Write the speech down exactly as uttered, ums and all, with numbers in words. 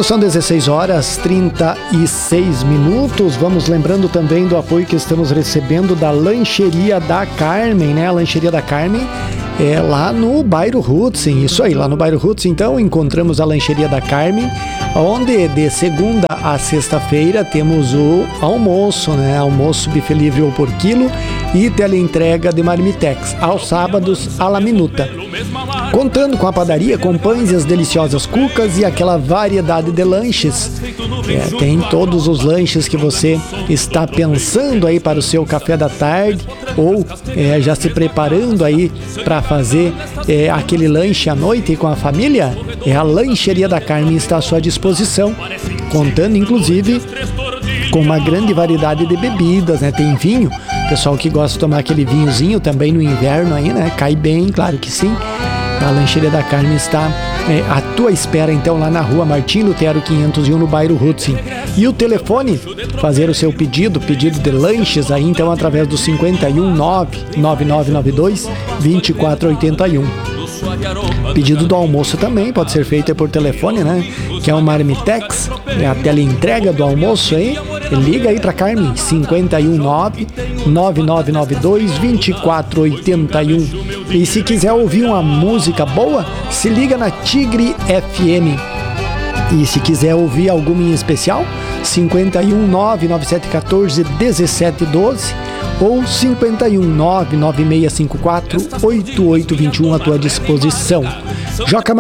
Quando são dezesseis horas e trinta e seis minutos, vamos lembrando também do apoio que estamos recebendo da Lancheria da Carmen, né? A Lancheria da Carmen é lá no bairro Hudson, isso aí, lá no bairro Hudson, então encontramos a Lancheria da Carmen, onde de segunda a sexta-feira temos o almoço, né? Almoço bife livre ou por quilo e teleentrega de marmitex, aos sábados à la minuta. Contando com a padaria, com pães e as deliciosas cucas e aquela variedade de lanches. É, tem todos os lanches que você está pensando aí para o seu café da tarde ou é, já se preparando aí para fazer é, aquele lanche à noite com a família. É a Lancheria da Carmen está à sua disposição, contando inclusive com uma grande variedade de bebidas, né? Tem vinho, pessoal que gosta de tomar aquele vinhozinho também no inverno aí, né? Cai bem, claro que sim. A Lancheria da Carmen está é, à tua espera, então, lá na rua Martim Lutero quinhentos e um, no bairro Hudson. E o telefone, fazer o seu pedido, pedido de lanches aí, então, através do cinco um nove nove nove nove dois dois quatro oito um. Pedido do almoço também pode ser feito por telefone, né? Que é o Marmitex, é a teleentrega do almoço aí. Liga aí pra Carmen, cinco um nove nove nove nove dois dois quatro oito um. E se quiser ouvir uma música boa, se liga na Tigre F M. E se quiser ouvir alguma em especial, cinco um nove nove sete um quatro um sete um dois ou cinco um nove nove seis cinco quatro oito oito dois um à tua disposição. Joca